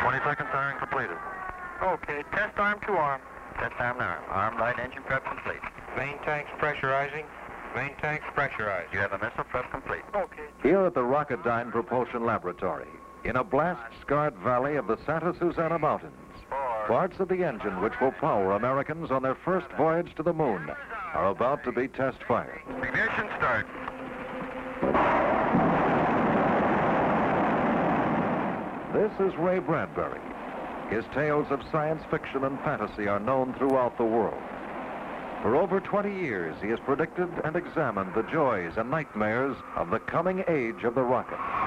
20 seconds, firing completed. Okay, test arm to arm. Test arm to arm. Arm light engine prep complete. Main tanks pressurizing. Main tanks pressurized. You have a missile prep complete. Okay. Here at the Rocketdyne Propulsion Laboratory, in a blast-scarred valley of the Santa Susana Mountains, parts of the engine which will power Americans on their first voyage to the moon are about to be test-fired. Ignition start. This is Ray Bradbury. His tales of science fiction and fantasy are known throughout the world. For over 20 years, he has predicted and examined the joys and nightmares of the coming age of the rocket.